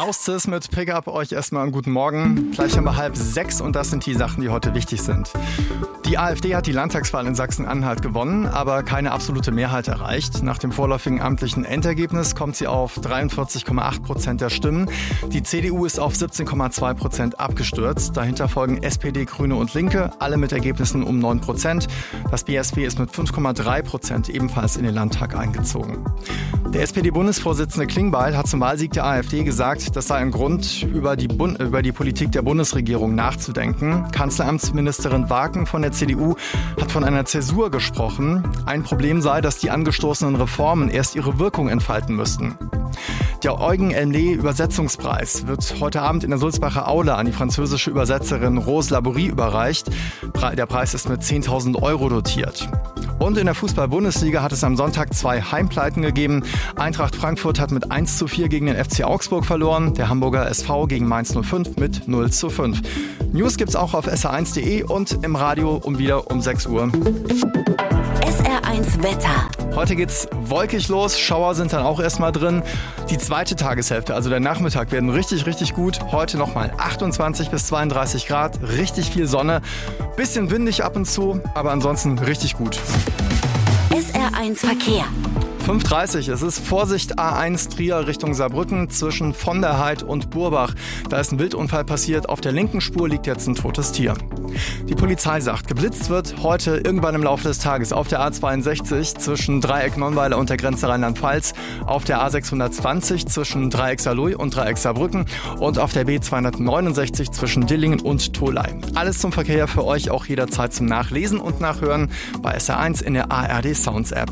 Faustus mit Pickup, euch erstmal einen guten Morgen. Gleich haben wir 5:30 und das sind die Sachen, die heute wichtig sind. Die AfD hat die Landtagswahl in Sachsen-Anhalt gewonnen, aber keine absolute Mehrheit erreicht. Nach dem vorläufigen amtlichen Endergebnis kommt sie auf 43,8% der Stimmen. Die CDU ist auf 17,2% abgestürzt. Dahinter folgen SPD, Grüne und Linke, alle mit Ergebnissen um 9%. Das BSW ist mit 5,3% ebenfalls in den Landtag eingezogen. Der SPD-Bundesvorsitzende Klingbeil hat zum Wahlsieg der AfD gesagt, das sei ein Grund, über die Politik der Bundesregierung nachzudenken. Kanzleramtsministerin Waken von der CDU hat von einer Zäsur gesprochen. Ein Problem sei, dass die angestoßenen Reformen erst ihre Wirkung entfalten müssten. Der Eugen-Elmé-Übersetzungspreis wird heute Abend in der Sulzbacher Aula an die französische Übersetzerin Rose Laborie überreicht. Der Preis ist mit 10.000 € dotiert. Und in der Fußball-Bundesliga hat es am Sonntag 2 Heimpleiten gegeben. Eintracht Frankfurt hat mit 1:4 gegen den FC Augsburg verloren. Der Hamburger SV gegen Mainz 05 mit 0:5. News gibt's auch auf sr1.de und im Radio um 6 Uhr. SR1 Wetter. Heute geht's wolkig los, Schauer sind dann auch erstmal drin. Die zweite Tageshälfte, also der Nachmittag, werden richtig, richtig gut. Heute nochmal 28 bis 32 Grad, richtig viel Sonne. Bisschen windig ab und zu, aber ansonsten richtig gut. SR1 Verkehr. 5:30, es ist Vorsicht A1 Trier Richtung Saarbrücken zwischen von der Heid und Burbach. Da ist ein Wildunfall passiert, auf der linken Spur liegt jetzt ein totes Tier. Die Polizei sagt, geblitzt wird heute irgendwann im Laufe des Tages auf der A62 zwischen Dreieck Nonnweiler und der Grenze Rheinland-Pfalz, auf der A620 zwischen Dreieck Saarlouis und Dreieck Saarbrücken und auf der B269 zwischen Dillingen und Tholey. Alles zum Verkehr für euch auch jederzeit zum Nachlesen und Nachhören bei SR1 in der ARD Sounds App.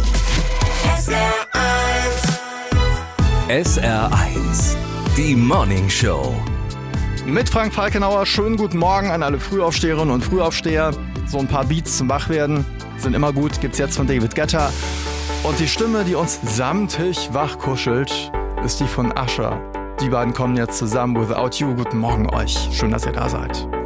SR1, die Morning Show. Mit Frank Falkenauer, schönen guten Morgen an alle Frühaufsteherinnen und Frühaufsteher. So ein paar Beats zum Wachwerden sind immer gut, gibt's jetzt von David Guetta. Und die Stimme, die uns samtig wachkuschelt, ist die von Usher. Die beiden kommen jetzt zusammen, Without You. Guten Morgen euch, schön, dass ihr da seid.